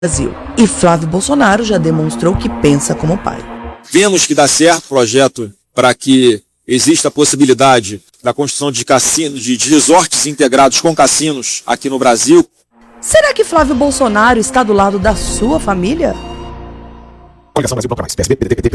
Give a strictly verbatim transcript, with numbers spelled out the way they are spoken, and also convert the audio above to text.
Brasil. E Flávio Bolsonaro já demonstrou que pensa como pai. Vemos que dá certo o projeto para que exista a possibilidade da construção de cassinos, de resorts integrados com cassinos aqui no Brasil. Será que Flávio Bolsonaro está do lado da sua família? Coligação Brasil Bloco Mais, P S B, P D T, P T,